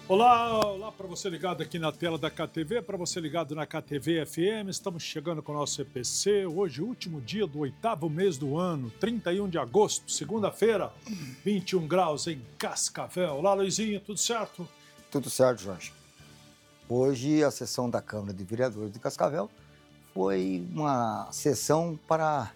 Olá para você ligado aqui na tela da KTV, para você ligado na KTV FM, estamos chegando com o nosso EPC, hoje último dia do 8º mês do ano, 31 de agosto, segunda-feira, 21 graus em Cascavel. Olá Luizinho, tudo certo? Tudo certo, Jorge. Hoje a sessão da Câmara de Vereadores de Cascavel foi uma sessão para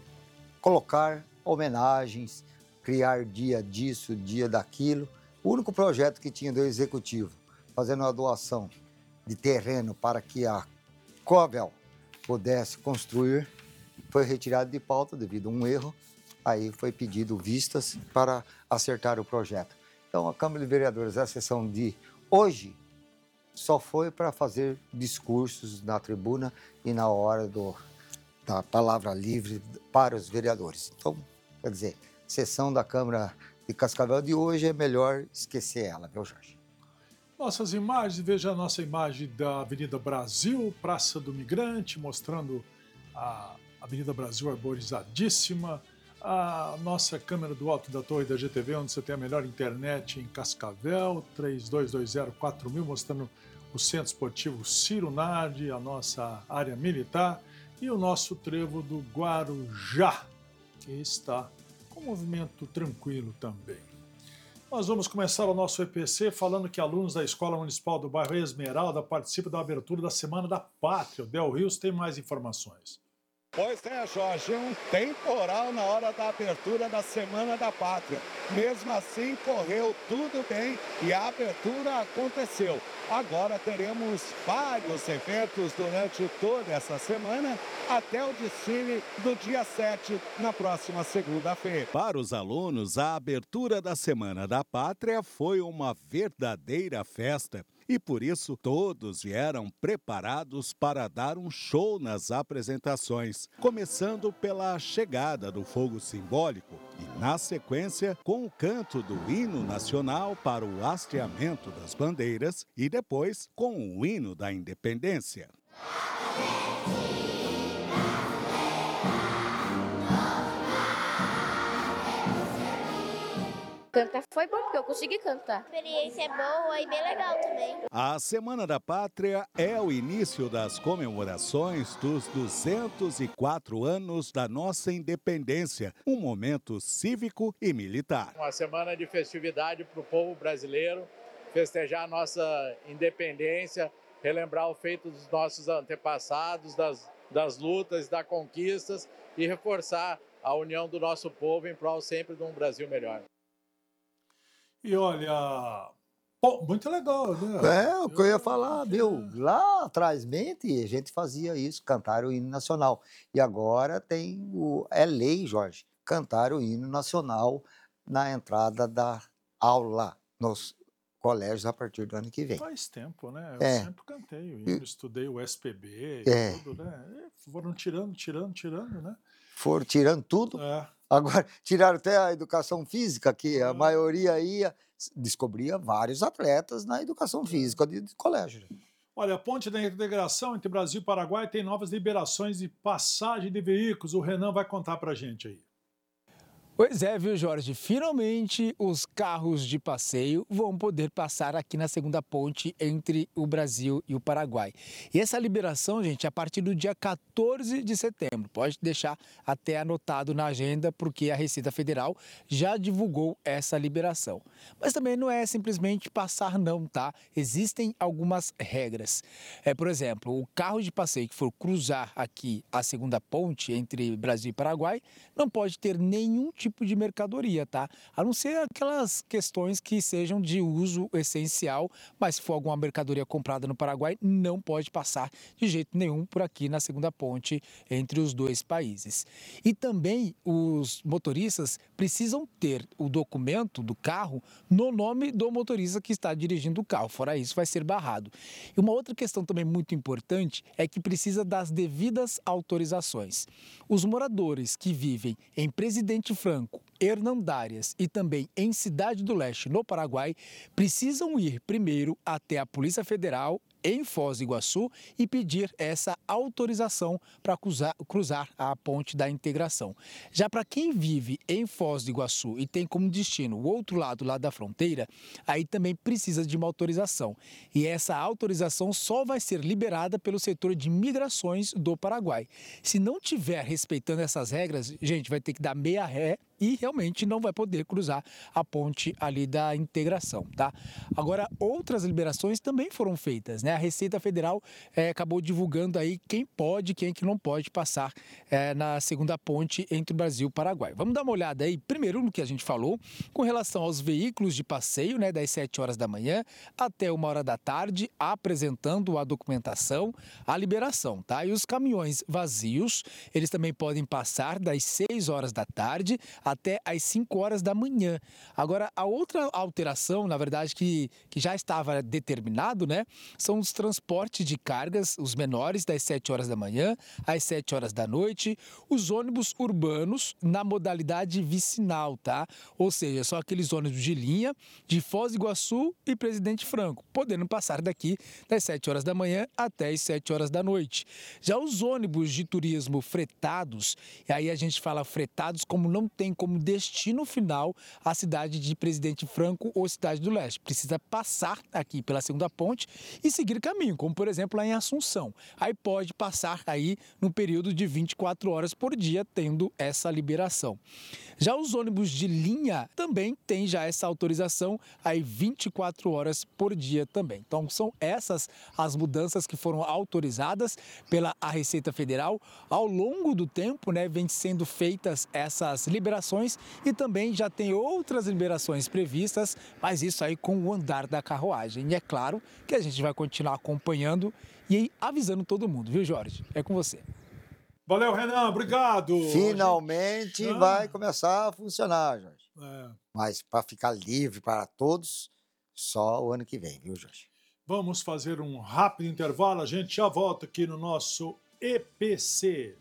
colocar homenagens, criar dia disso, dia daquilo. O único projeto que tinha do Executivo, fazendo uma doação de terreno para que a Covel pudesse construir, foi retirado de pauta devido a um erro. Aí foi pedido vistas para acertar o projeto. Então, a Câmara de Vereadores, a sessão de hoje, só foi para fazer discursos na tribuna e na hora da palavra livre para os vereadores. Então, quer dizer, sessão da Câmara de Cascavel de hoje é melhor esquecer ela, viu, Jorge? Nossas imagens, veja a nossa imagem da Avenida Brasil, Praça do Migrante, mostrando a Avenida Brasil arborizadíssima, a nossa câmera do alto da torre da GTV, onde você tem a melhor internet em Cascavel, 32204000, mostrando o Centro Esportivo Ciro Nardi, a nossa área militar, e o nosso trevo do Guarujá, que está com movimento tranquilo também. Nós vamos começar o nosso EPC falando que alunos da Escola Municipal do bairro Esmeralda participam da abertura da Semana da Pátria. O Del Rios tem mais informações. Pois é, Jorge, um temporal na hora da abertura da Semana da Pátria. Mesmo assim, correu tudo bem e a abertura aconteceu. Agora teremos vários eventos durante toda essa semana, até o desfile do dia 7, na próxima segunda-feira. Para os alunos, a abertura da Semana da Pátria foi uma verdadeira festa. E por isso todos vieram preparados para dar um show nas apresentações, começando pela chegada do fogo simbólico e, na sequência, com o canto do hino nacional para o hasteamento das bandeiras e depois com o hino da independência. Cantar foi bom, porque eu consegui cantar. A experiência é boa e bem legal também. A Semana da Pátria é o início das comemorações dos 204 anos da nossa independência, um momento cívico e militar. Uma semana de festividade para o povo brasileiro, festejar a nossa independência, relembrar o feito dos nossos antepassados, das lutas, das conquistas e reforçar a união do nosso povo em prol sempre de um Brasil melhor. E olha, pô, muito legal, né? É, o que eu ia falar, viu? Lá atrás, a gente fazia isso, cantar o hino nacional. E agora é lei, Jorge, cantar o hino nacional na entrada da aula nos colégios a partir do ano que vem. Faz tempo, né? Eu sempre cantei o hino, estudei o SPB e tudo, né? E foram tirando, né? Foram tirando tudo. Agora, tiraram até a educação física, que a maioria descobria vários atletas na educação física de colégio. Olha, a ponte da integração entre Brasil e Paraguai tem novas liberações de passagem de veículos. O Renan vai contar pra gente aí. Pois é, viu, Jorge? Finalmente os carros de passeio vão poder passar aqui na segunda ponte entre o Brasil e o Paraguai. E essa liberação, gente, é a partir do dia 14 de setembro. Pode deixar até anotado na agenda, porque a Receita Federal já divulgou essa liberação. Mas também não é simplesmente passar não, tá? Existem algumas regras. Por exemplo, o carro de passeio que for cruzar aqui a segunda ponte entre Brasil e Paraguai não pode ter nenhum tipo de mercadoria, tá? A não ser aquelas questões que sejam de uso essencial, mas se for alguma mercadoria comprada no Paraguai, não pode passar de jeito nenhum por aqui na segunda ponte entre os dois países. E também os motoristas precisam ter o documento do carro no nome do motorista que está dirigindo o carro, fora isso vai ser barrado. E uma outra questão também muito importante é que precisa das devidas autorizações. Os moradores que vivem em Presidente Franco, Hernandárias e também em Cidade do Leste, no Paraguai, precisam ir primeiro até a Polícia Federal em Foz do Iguaçu e pedir essa autorização para cruzar a ponte da integração. Já para quem vive em Foz do Iguaçu e tem como destino o outro lado da fronteira, aí também precisa de uma autorização. E essa autorização só vai ser liberada pelo setor de migrações do Paraguai. Se não tiver respeitando essas regras, gente, vai ter que dar meia ré e realmente não vai poder cruzar a ponte ali da integração, tá? Agora, outras liberações também foram feitas, né? A Receita Federal acabou divulgando aí quem pode e quem que não pode passar na segunda ponte entre o Brasil e o Paraguai. Vamos dar uma olhada aí, primeiro, no que a gente falou, com relação aos veículos de passeio, né? Das 7 horas da manhã até 1 hora da tarde, apresentando a documentação, a liberação, tá? E os caminhões vazios, eles também podem passar das 6 horas da tarde até às 5 horas da manhã. Agora, a outra alteração, na verdade, que já estava determinado, né, são os transportes de cargas, os menores, das 7 horas da manhã às 7 horas da noite, os ônibus urbanos na modalidade vicinal, tá? Ou seja, só aqueles ônibus de linha de Foz do Iguaçu e Presidente Franco, podendo passar daqui das 7 horas da manhã até as 7 horas da noite. Já os ônibus de turismo fretados, e aí a gente fala fretados como não tem como destino final a cidade de Presidente Franco ou Cidade do Leste. Precisa passar aqui pela segunda ponte e seguir caminho, como por exemplo lá em Assunção. Aí pode passar aí no período de 24 horas por dia, tendo essa liberação. Já os ônibus de linha também tem já essa autorização aí 24 horas por dia também. Então são essas as mudanças que foram autorizadas pela Receita Federal. Ao longo do tempo, né, vem sendo feitas essas liberações e também já tem outras liberações previstas, mas isso aí com o andar da carruagem. E é claro que a gente vai continuar acompanhando e avisando todo mundo, viu, Jorge? É com você. Valeu, Renan, obrigado. Finalmente vai começar a funcionar, Jorge. Mas para ficar livre para todos, só o ano que vem, viu, Jorge? Vamos fazer um rápido intervalo, a gente já volta aqui no nosso EPC.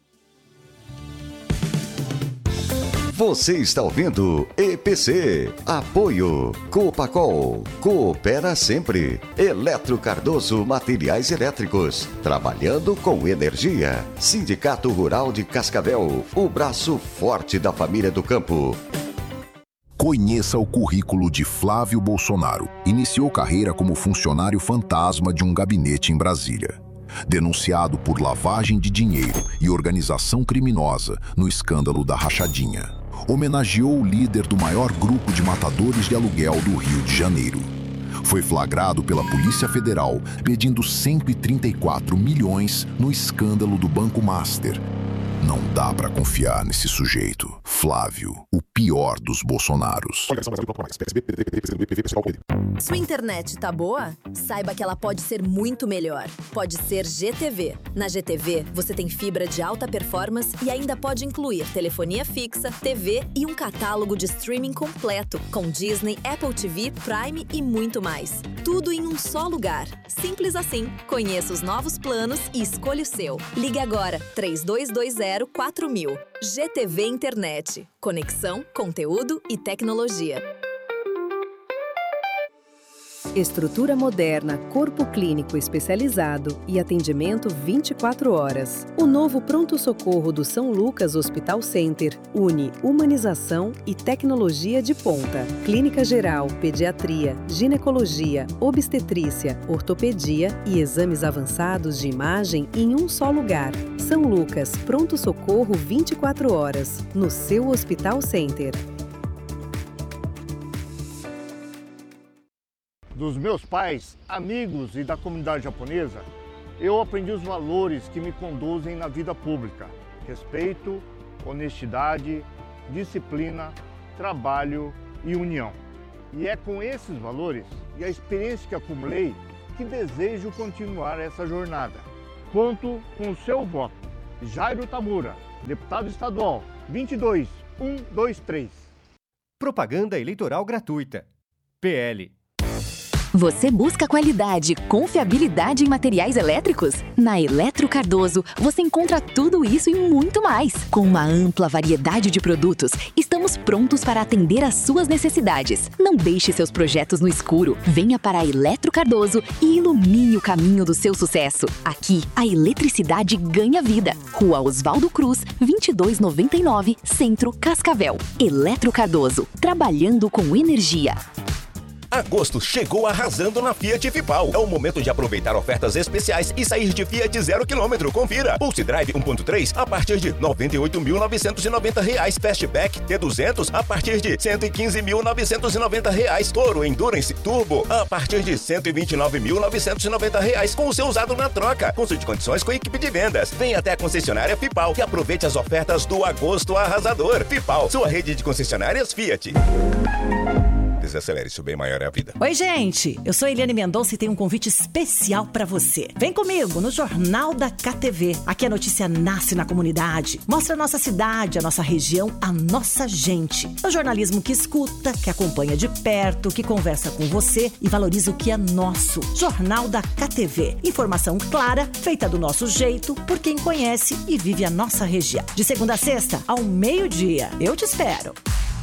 Você está ouvindo EPC. Apoio Copacol. Coopera sempre. Eletro Cardoso Materiais Elétricos. Trabalhando com energia. Sindicato Rural de Cascavel. O braço forte da família do campo. Conheça o currículo de Flávio Bolsonaro. Iniciou carreira como funcionário fantasma de um gabinete em Brasília. Denunciado por lavagem de dinheiro e organização criminosa no escândalo da rachadinha. Homenageou o líder do maior grupo de matadores de aluguel do Rio de Janeiro. Foi flagrado pela Polícia Federal pedindo 134 milhões no escândalo do Banco Master. Não dá pra confiar nesse sujeito. Flávio, o pior dos Bolsonaros. Sua internet tá boa? Saiba que ela pode ser muito melhor. Pode ser GTV. Na GTV, você tem fibra de alta performance e ainda pode incluir telefonia fixa, TV e um catálogo de streaming completo, com Disney, Apple TV, Prime e muito mais. Tudo em um só lugar. Simples assim. Conheça os novos planos e escolha o seu. Ligue agora, 3220-4000. GTV Internet. Conexão, conteúdo e tecnologia. Estrutura moderna, corpo clínico especializado e atendimento 24 horas. O novo pronto-socorro do São Lucas Hospital Center une humanização e tecnologia de ponta. Clínica geral, pediatria, ginecologia, obstetrícia, ortopedia e exames avançados de imagem em um só lugar. São Lucas, pronto-socorro 24 horas, no seu Hospital Center. Dos meus pais, amigos e da comunidade japonesa, eu aprendi os valores que me conduzem na vida pública: respeito, honestidade, disciplina, trabalho e união. E é com esses valores e a experiência que acumulei que desejo continuar essa jornada. Conto com o seu voto. Jairo Tamura, deputado estadual, 22123. Propaganda eleitoral gratuita. PL. Você busca qualidade, confiabilidade em materiais elétricos? Na Eletro Cardoso, você encontra tudo isso e muito mais. Com uma ampla variedade de produtos, estamos prontos para atender às suas necessidades. Não deixe seus projetos no escuro. Venha para a Eletro Cardoso e ilumine o caminho do seu sucesso. Aqui, a eletricidade ganha vida. Rua Oswaldo Cruz, 2299, Centro, Cascavel. Eletro Cardoso, trabalhando com energia. Agosto chegou arrasando na Fiat Fipal. É o momento de aproveitar ofertas especiais e sair de Fiat 0 km. Confira. Pulse Drive 1.3 a partir de R$ 98.990. Fastback T200 a partir de R$ 115.990. Toro Endurance Turbo a partir de R$ 129.990 com o seu usado na troca. Consulte condições com a equipe de vendas. Venha até a concessionária Fipal e aproveite as ofertas do Agosto Arrasador. Fipal, sua rede de concessionárias Fiat. Desacelere, seu bem maior é a vida. Oi, gente. Eu sou Eliane Mendonça e tenho um convite especial pra você. Vem comigo no Jornal da KTV. Aqui a notícia nasce na comunidade. Mostra a nossa cidade, a nossa região, a nossa gente. É o jornalismo que escuta, que acompanha de perto, que conversa com você e valoriza o que é nosso. Jornal da KTV. Informação clara, feita do nosso jeito, por quem conhece e vive a nossa região. De segunda a sexta, ao meio-dia. Eu te espero.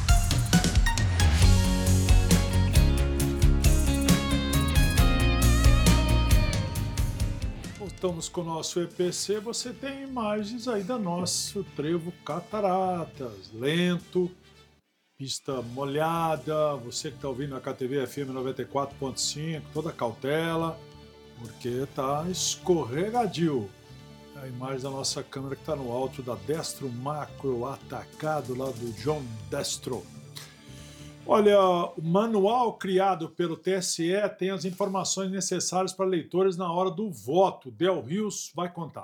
Estamos com o nosso EPC, você tem imagens aí da nosso trevo Cataratas, lento, pista molhada, você que está ouvindo a KTV FM 94.5, toda cautela, porque está escorregadio. A imagem da nossa câmera que está no alto da Destro Macro Atacado, lá do John Destro. Olha, o manual criado pelo TSE tem as informações necessárias para leitores na hora do voto. Del Rios vai contar.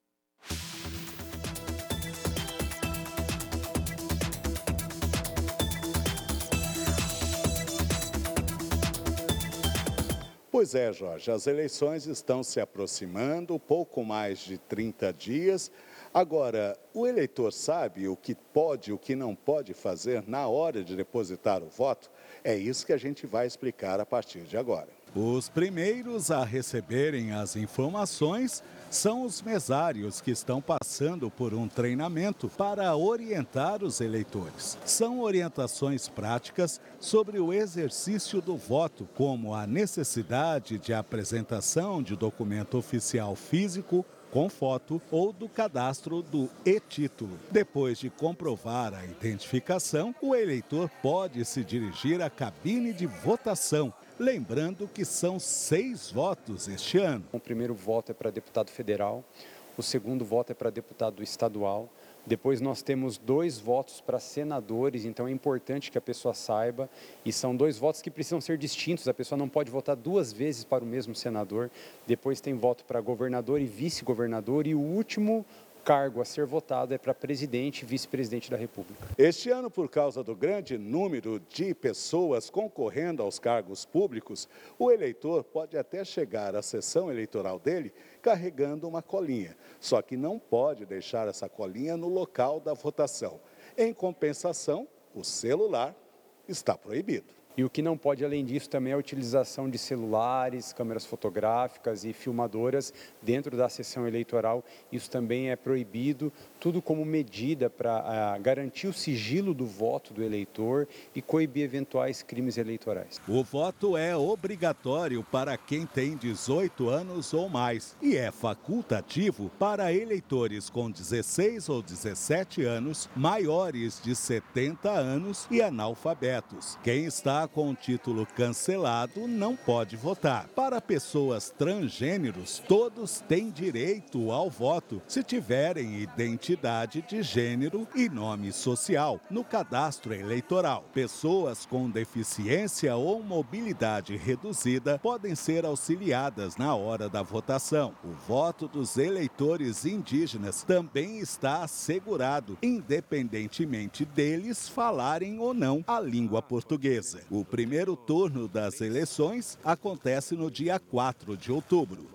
Pois é, Jorge, as eleições estão se aproximando, pouco mais de 30 dias. Agora, o eleitor sabe o que pode e o que não pode fazer na hora de depositar o voto? É isso que a gente vai explicar a partir de agora. Os primeiros a receberem as informações são os mesários que estão passando por um treinamento para orientar os eleitores. São orientações práticas sobre o exercício do voto, como a necessidade de apresentação de documento oficial físico, com foto ou do cadastro do e-título. Depois de comprovar a identificação, o eleitor pode se dirigir à cabine de votação, lembrando que são 6 votos este ano. O primeiro voto é para deputado federal, o segundo voto é para deputado estadual, depois nós temos 2 votos para senadores, então é importante que a pessoa saiba, e são 2 votos que precisam ser distintos, a pessoa não pode votar 2 vezes para o mesmo senador. Depois tem voto para governador e vice-governador, e o último cargo a ser votado é para presidente e vice-presidente da República. Este ano, por causa do grande número de pessoas concorrendo aos cargos públicos, o eleitor pode até chegar à sessão eleitoral dele carregando uma colinha. Só que não pode deixar essa colinha no local da votação. Em compensação, o celular está proibido. E o que não pode, além disso, também é a utilização de celulares, câmeras fotográficas e filmadoras dentro da sessão eleitoral. Isso também é proibido, tudo como medida para garantir o sigilo do voto do eleitor e coibir eventuais crimes eleitorais. O voto é obrigatório para quem tem 18 anos ou mais e é facultativo para eleitores com 16 ou 17 anos, maiores de 70 anos e analfabetos. Quem está com o título cancelado não pode votar. Para pessoas transgêneros, todos têm direito ao voto se tiverem identidade de gênero e nome social no cadastro eleitoral. Pessoas com deficiência ou mobilidade reduzida podem ser auxiliadas na hora da votação. O voto dos eleitores indígenas também está assegurado, independentemente deles falarem ou não a língua portuguesa. O primeiro turno das eleições acontece no dia 4 de outubro.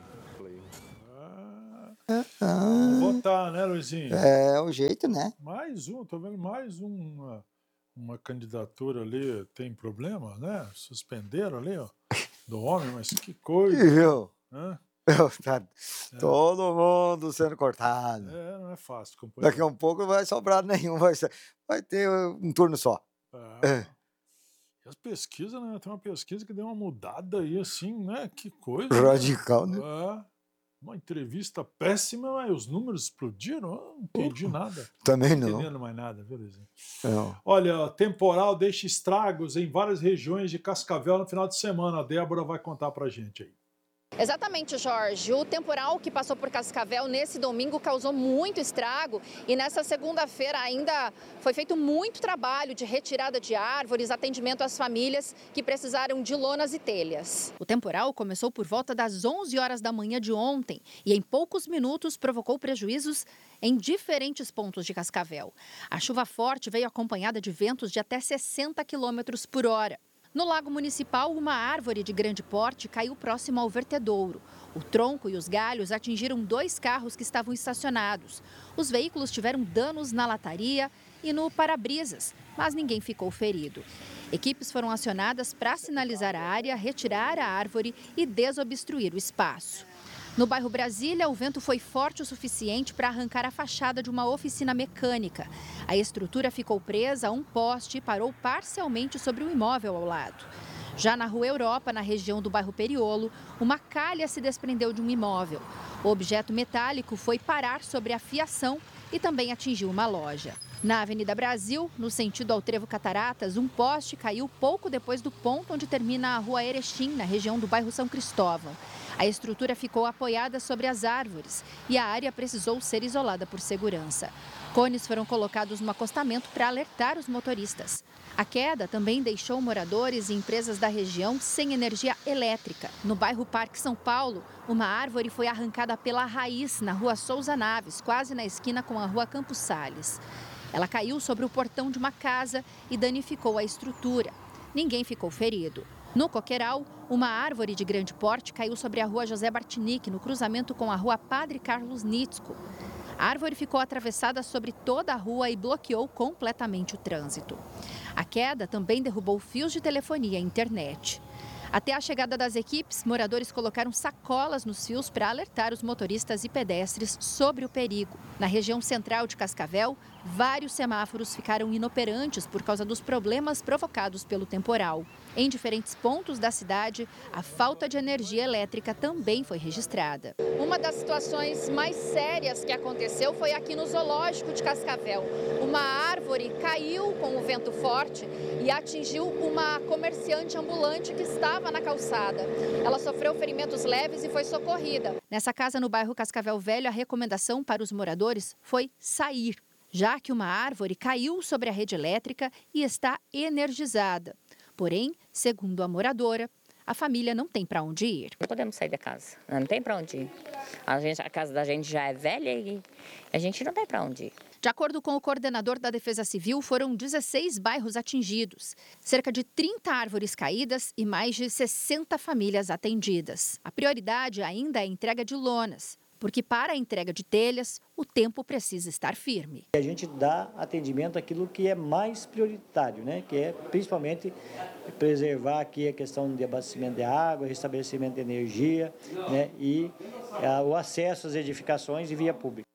Vamos votar, né, Luizinho? É o jeito, né? Mais um, tô vendo mais uma candidatura ali, tem problema, né? Suspenderam ali, ó. Do homem, mas que coisa. Viu? Hã? Todo mundo sendo cortado. Não é fácil, companheiro. Daqui a um pouco não vai sobrar nenhum, vai ter um turno só. E as pesquisas, né? Tem uma pesquisa que deu uma mudada aí, assim, né? Que coisa. Radical, né? Uma entrevista péssima, mas os números explodiram. Eu não entendi nada. Também não. Não entendendo mais nada, viu, Luizinho? Não. Olha, temporal deixa estragos em várias regiões de Cascavel no final de semana. A Débora vai contar pra gente aí. Exatamente, Jorge. O temporal que passou por Cascavel nesse domingo causou muito estrago e nessa segunda-feira ainda foi feito muito trabalho de retirada de árvores, atendimento às famílias que precisaram de lonas e telhas. O temporal começou por volta das 11 horas da manhã de ontem e em poucos minutos provocou prejuízos em diferentes pontos de Cascavel. A chuva forte veio acompanhada de ventos de até 60 km por hora. No Lago Municipal, uma árvore de grande porte caiu próximo ao vertedouro. O tronco e os galhos atingiram 2 carros que estavam estacionados. Os veículos tiveram danos na lataria e no para-brisas, mas ninguém ficou ferido. Equipes foram acionadas para sinalizar a área, retirar a árvore e desobstruir o espaço. No bairro Brasília, o vento foi forte o suficiente para arrancar a fachada de uma oficina mecânica. A estrutura ficou presa a um poste e parou parcialmente sobre o imóvel ao lado. Já na Rua Europa, na região do bairro Periolo, uma calha se desprendeu de um imóvel. O objeto metálico foi parar sobre a fiação e também atingiu uma loja. Na Avenida Brasil, no sentido ao Trevo Cataratas, um poste caiu pouco depois do ponto onde termina a Rua Erechim, na região do bairro São Cristóvão. A estrutura ficou apoiada sobre as árvores e a área precisou ser isolada por segurança. Cones foram colocados no acostamento para alertar os motoristas. A queda também deixou moradores e empresas da região sem energia elétrica. No bairro Parque São Paulo, uma árvore foi arrancada pela raiz na Rua Souza Naves, quase na esquina com a Rua Campos Sales. Ela caiu sobre o portão de uma casa e danificou a estrutura. Ninguém ficou ferido. No Coqueiral, uma árvore de grande porte caiu sobre a Rua José Bartinic, no cruzamento com a Rua Padre Carlos Nitsko. A árvore ficou atravessada sobre toda a rua e bloqueou completamente o trânsito. A queda também derrubou fios de telefonia e internet. Até a chegada das equipes, moradores colocaram sacolas nos fios para alertar os motoristas e pedestres sobre o perigo. Na região central de Cascavel, vários semáforos ficaram inoperantes por causa dos problemas provocados pelo temporal. Em diferentes pontos da cidade, a falta de energia elétrica também foi registrada. Uma das situações mais sérias que aconteceu foi aqui no Zoológico de Cascavel. Uma árvore caiu com o vento forte e atingiu uma comerciante ambulante que estava na calçada. Ela sofreu ferimentos leves e foi socorrida. Nessa casa no bairro Cascavel Velho, a recomendação para os moradores foi sair, já que uma árvore caiu sobre a rede elétrica e está energizada. Porém, segundo a moradora, a família não tem para onde ir. Não podemos sair da casa, não tem para onde ir. A casa da gente já é velha e a gente não tem para onde ir. De acordo com o coordenador da Defesa Civil, foram 16 bairros atingidos, cerca de 30 árvores caídas e mais de 60 famílias atendidas. A prioridade ainda é a entrega de lonas, porque para a entrega de telhas, o tempo precisa estar firme. A gente dá atendimento àquilo que é mais prioritário, né? Que é principalmente preservar aqui a questão de abastecimento de água, restabelecimento de energia, né? E o acesso às edificações e via pública.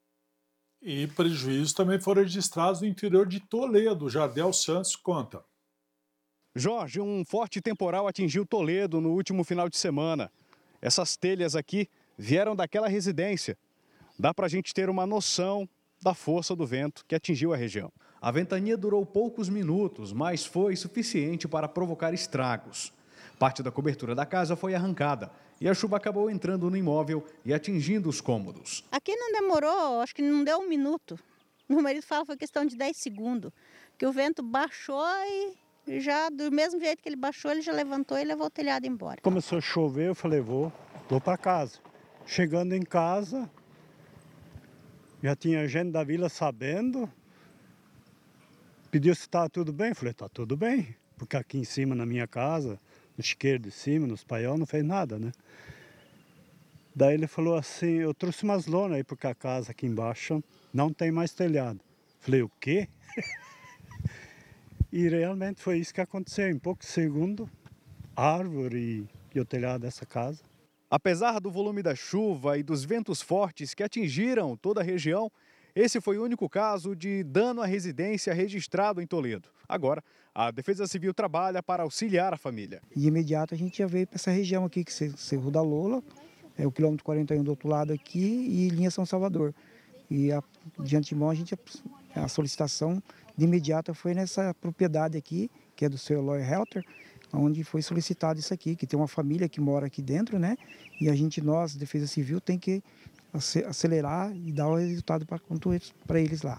E prejuízos também foram registrados no interior de Toledo. Jardel Santos conta. Jorge, um forte temporal atingiu Toledo no último final de semana. Essas telhas aqui vieram daquela residência. Dá para a gente ter uma noção da força do vento que atingiu a região. A ventania durou poucos minutos, mas foi suficiente para provocar estragos. Parte da cobertura da casa foi arrancada e a chuva acabou entrando no imóvel e atingindo os cômodos. Aqui não demorou, acho que não deu um minuto. Meu marido fala que foi questão de 10 segundos, que o vento baixou e já do mesmo jeito que ele baixou, ele já levantou e levou o telhado embora. Começou a chover, eu falei, vou para casa. Chegando em casa, já tinha gente da vila sabendo, pediu se estava tudo bem, eu falei, está tudo bem, porque aqui em cima na minha casa, no chiqueiro de cima, nos paiol, não fez nada, né? Daí ele falou assim, eu trouxe umas lonas aí, porque a casa aqui embaixo não tem mais telhado. Falei, o quê? E realmente foi isso que aconteceu, em poucos segundos, árvore, e o telhado dessa casa. Apesar do volume da chuva e dos ventos fortes que atingiram toda a região, esse foi o único caso de dano à residência registrado em Toledo. Agora, a Defesa Civil trabalha para auxiliar a família. De imediato a gente já veio para essa região aqui, que é o Cerro da Lola, é o quilômetro 41 do outro lado aqui e linha São Salvador. E de antemão a solicitação de imediato foi nessa propriedade aqui, que é do seu Eloy Helter, onde foi solicitado isso aqui, que tem uma família que mora aqui dentro, né? E nós, Defesa Civil, tem que acelerar e dar o resultado para eles lá.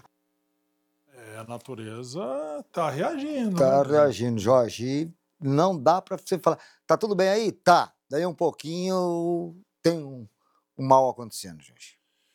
A natureza está reagindo. Está né? reagindo, Jorge. E não dá para você falar, tá tudo bem aí? Tá. Daí um pouquinho tem um mal acontecendo, Jorge.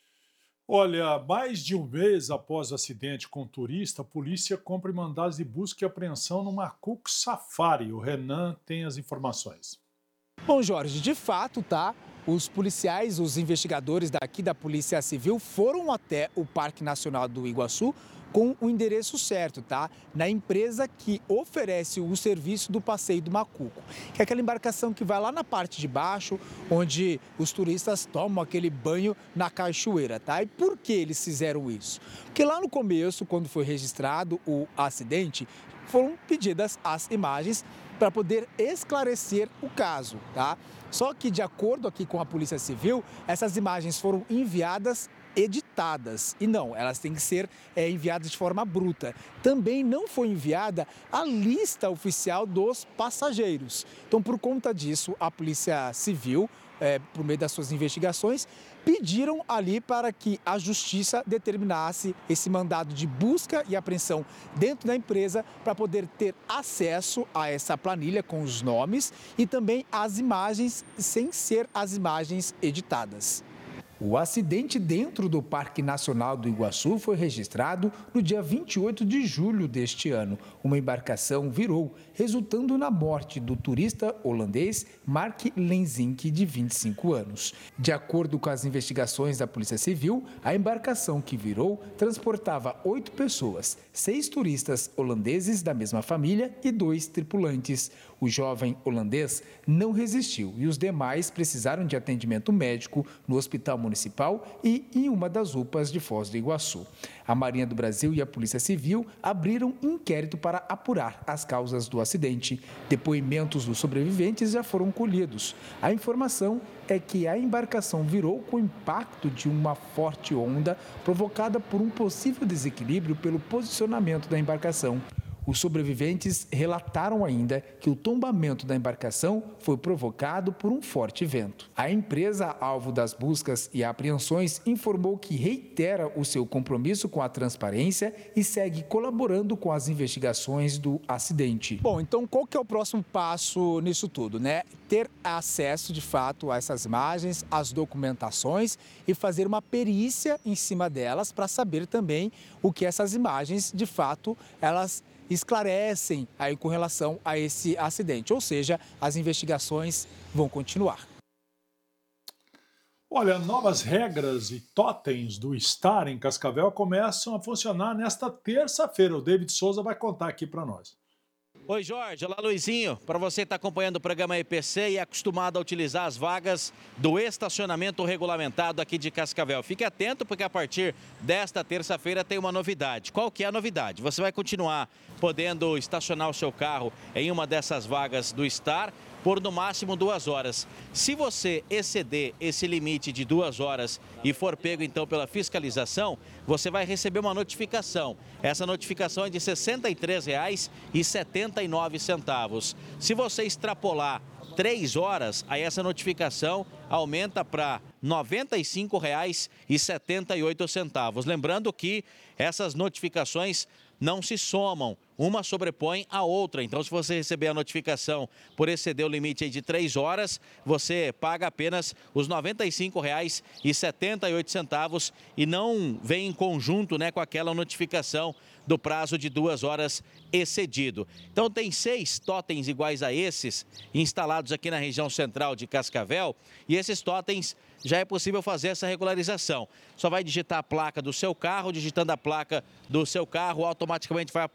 Olha, mais de um mês após o acidente com o turista, a polícia cumpre mandados de busca e apreensão no Macuco Safari. O Renan tem as informações. Bom, Jorge, de fato, tá? Os policiais, os investigadores daqui da Polícia Civil foram até o Parque Nacional do Iguaçu com o endereço certo, tá? Na empresa que oferece o serviço do passeio do Macuco, que é aquela embarcação que vai lá na parte de baixo, onde os turistas tomam aquele banho na cachoeira, tá? E por que eles fizeram isso? Porque lá no começo, quando foi registrado o acidente, foram pedidas as imagens para poder esclarecer o caso, tá? Só que, de acordo aqui com a Polícia Civil, essas imagens foram enviadas editadas. E não, elas têm que ser enviadas de forma bruta. Também não foi enviada a lista oficial dos passageiros. Então, por conta disso, a Polícia Civil, por meio das suas investigações, pediram ali para que a Justiça determinasse esse mandado de busca e apreensão dentro da empresa para poder ter acesso a essa planilha com os nomes e também as imagens sem ser as imagens editadas. O acidente dentro do Parque Nacional do Iguaçu foi registrado no dia 28 de julho deste ano. Uma embarcação virou, resultando na morte do turista holandês Mark Lenzink, de 25 anos. De acordo com as investigações da Polícia Civil, a embarcação que virou transportava 8 pessoas, 6 turistas holandeses da mesma família e 2 tripulantes. O jovem holandês não resistiu e os demais precisaram de atendimento médico no Hospital Municipal e em uma das UPAs de Foz do Iguaçu. A Marinha do Brasil e a Polícia Civil abriram inquérito para apurar as causas do acidente. Depoimentos dos sobreviventes já foram colhidos. A informação é que a embarcação virou com o impacto de uma forte onda provocada por um possível desequilíbrio pelo posicionamento da embarcação. Os sobreviventes relataram ainda que o tombamento da embarcação foi provocado por um forte vento. A empresa, alvo das buscas e apreensões, informou que reitera o seu compromisso com a transparência e segue colaborando com as investigações do acidente. Bom, então qual que é o próximo passo nisso tudo, né? Ter acesso, de fato, a essas imagens, às documentações e fazer uma perícia em cima delas para saber também o que essas imagens, de fato, elas esclarecem aí com relação a esse acidente, ou seja, as investigações vão continuar. Olha, novas regras e totens do Star em Cascavel começam a funcionar nesta terça-feira. O David Souza vai contar aqui para nós. Oi, Jorge. Olá, Luizinho. Para você que está acompanhando o programa EPC e é acostumado a utilizar as vagas do estacionamento regulamentado aqui de Cascavel, fique atento porque a partir desta terça-feira tem uma novidade. Qual que é a novidade? Você vai continuar podendo estacionar o seu carro em uma dessas vagas do Star por no máximo 2 horas. Se você exceder esse limite de 2 horas e for pego então pela fiscalização, você vai receber uma notificação. Essa notificação é de R$ 63,79. Se você extrapolar 3 horas, aí essa notificação aumenta para R$ 95,78. Lembrando que essas notificações não se somam, uma sobrepõe a outra. Então, se você receber a notificação por exceder o limite de 3 horas, você paga apenas os R$ 95,78 e não vem em conjunto, né, com aquela notificação do prazo de 2 horas excedido. Então, tem 6 totens iguais a esses instalados aqui na região central de Cascavel e esses totens já é possível fazer essa regularização. Só vai digitar a placa do seu carro, digitando a placa do seu carro, automaticamente vai aparecer se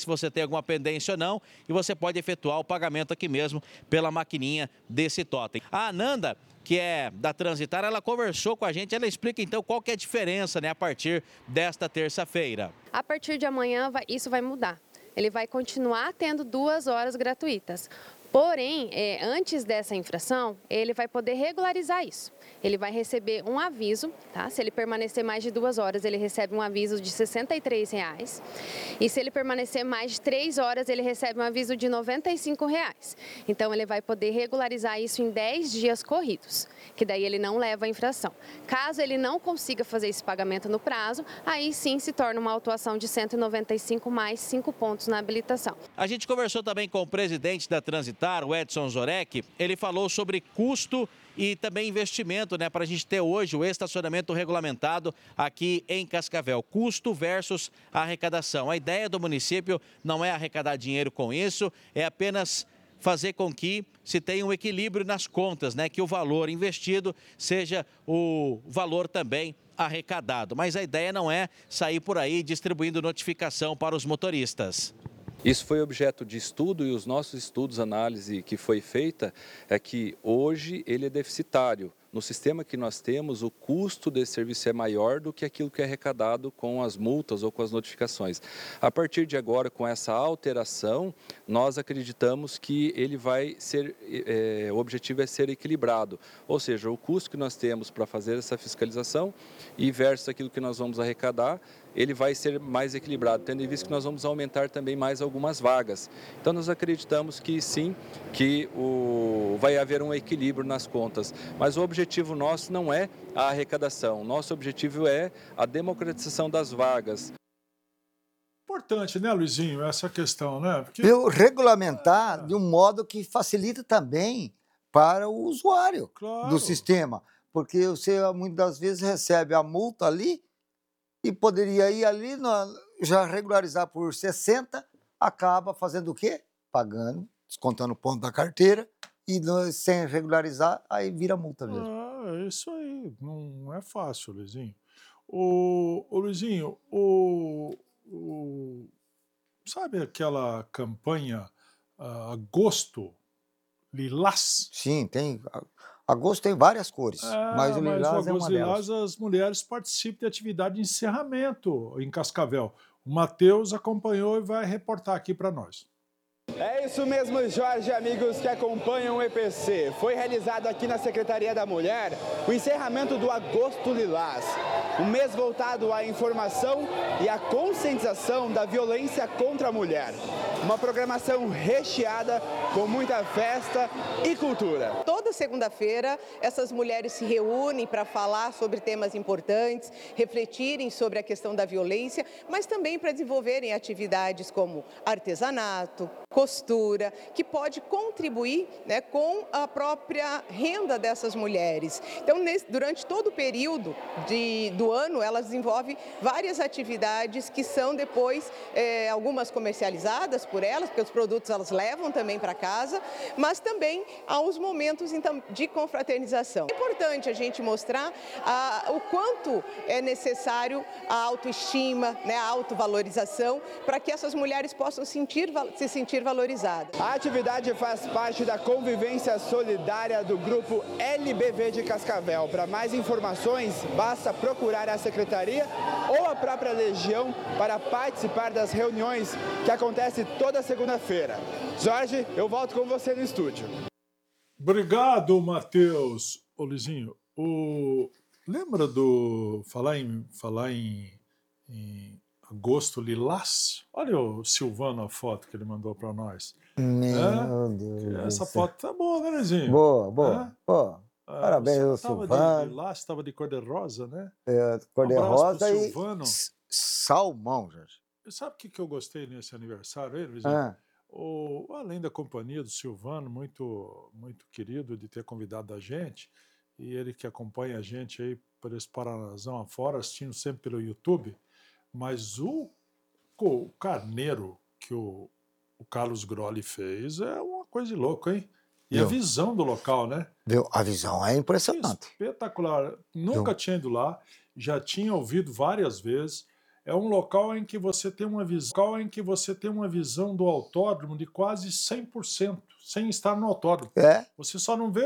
você tem alguma pendência ou não, e você pode efetuar o pagamento aqui mesmo pela maquininha desse totem. A Ananda, que é da Transitar, ela conversou com a gente, ela explica então qual que é a diferença, né, a partir desta terça-feira. A partir de amanhã isso vai mudar. Ele vai continuar tendo 2 horas gratuitas. Porém, antes dessa infração, ele vai poder regularizar isso. Ele vai receber um aviso, tá? Se ele permanecer mais de 2 horas, ele recebe um aviso de R$ 63,00. E se ele permanecer mais de 3 horas, ele recebe um aviso de R$ 95,00. Então, ele vai poder regularizar isso em 10 dias corridos, que daí ele não leva a infração. Caso ele não consiga fazer esse pagamento no prazo, aí sim se torna uma autuação de 195 mais 5 pontos na habilitação. A gente conversou também com o presidente da Transitar, o Edson Zorek. Ele falou sobre custo e também investimento, né, para a gente ter hoje o estacionamento regulamentado aqui em Cascavel. Custo versus arrecadação. A ideia do município não é arrecadar dinheiro com isso, é apenas fazer com que se tenha um equilíbrio nas contas, né, que o valor investido seja o valor também arrecadado. Mas a ideia não é sair por aí distribuindo notificação para os motoristas. Isso foi objeto de estudo e os nossos estudos, análise que foi feita, é que hoje ele é deficitário. No sistema que nós temos, o custo desse serviço é maior do que aquilo que é arrecadado com as multas ou com as notificações. A partir de agora, com essa alteração, nós acreditamos que ele vai ser, o objetivo é ser equilibrado. Ou seja, o custo que nós temos para fazer essa fiscalização e versus aquilo que nós vamos arrecadar, ele vai ser mais equilibrado, tendo em vista que nós vamos aumentar também mais algumas vagas. Então, nós acreditamos que sim, que vai haver um equilíbrio nas contas. Mas o objetivo nosso não é a arrecadação, nosso objetivo é a democratização das vagas. Importante, né, Luizinho, essa questão, né? Porque... regulamentar de um modo que facilita também para o usuário do sistema. Porque você, muitas das vezes, recebe a multa ali e poderia ir ali, já regularizar por 60, acaba fazendo o quê? Pagando, descontando o ponto da carteira, e sem regularizar, aí vira multa mesmo. É isso aí, não é fácil, Luizinho. Ô Luizinho, sabe aquela campanha Agosto Lilás? Sim, tem. Agosto tem várias cores, mas o Lilás é uma delas. As mulheres participam de atividade de encerramento em Cascavel. O Matheus acompanhou e vai reportar aqui para nós. É isso mesmo, Jorge, amigos que acompanham o EPC. Foi realizado aqui na Secretaria da Mulher o encerramento do Agosto Lilás, um mês voltado à informação e à conscientização da violência contra a mulher. Uma programação recheada com muita festa e cultura. Toda segunda-feira, essas mulheres se reúnem para falar sobre temas importantes, refletirem sobre a questão da violência, mas também para desenvolverem atividades como artesanato, costura, que pode contribuir, né, com a própria renda dessas mulheres. Então, durante todo o período do ano, elas desenvolvem várias atividades que são depois, algumas comercializadas por elas, porque os produtos elas levam também para casa, mas também há os momentos então, de confraternização. É importante a gente mostrar o quanto é necessário a autoestima, né, a autovalorização, para que essas mulheres possam se sentir valorizadas. A atividade faz parte da convivência solidária do grupo LBV de Cascavel. Para mais informações, basta procurar a secretaria ou a própria Legião para participar das reuniões que acontecem toda segunda-feira. Jorge, eu volto com você no estúdio. Obrigado, Matheus. Ô, Luizinho, lembra do falar em Agosto Lilás? Olha o Silvano, a foto que ele mandou para nós. Meu Deus. Essa foto tá boa, né, Luizinho? Boa. Parabéns ao Silvano. Estava de lilás, estava de cor-de-rosa, né? Cor-de-rosa e Silvano. Salmão, Jorge. Sabe o que eu gostei nesse aniversário aí, Luizinho? Além da companhia do Silvano, muito, muito querido de ter convidado a gente, e ele que acompanha a gente aí por esse Paranazão afora, assistindo sempre pelo YouTube, mas o carneiro que o Carlos Grolli fez é uma coisa de louco, hein? E a visão do local, né? A visão é impressionante. Espetacular. Nunca tinha ido lá, já tinha ouvido várias vezes. é um local em que você tem uma visão do autódromo de quase 100%, sem estar no autódromo. É. Você só não vê